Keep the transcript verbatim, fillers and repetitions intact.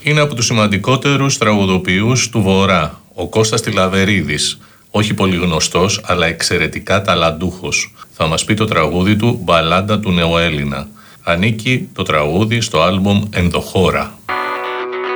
είναι από τους σημαντικότερους τραγουδοποιούς του Βορρά, ο Κώστας Τηλαβερίδης, όχι πολύ γνωστός, αλλά εξαιρετικά ταλαντούχος. Θα μας πει το τραγούδι του «Μπαλάντα του Νεοέλληνα». Ανήκει το τραγούδι στο άλμπουμ «Ενδοχώρα».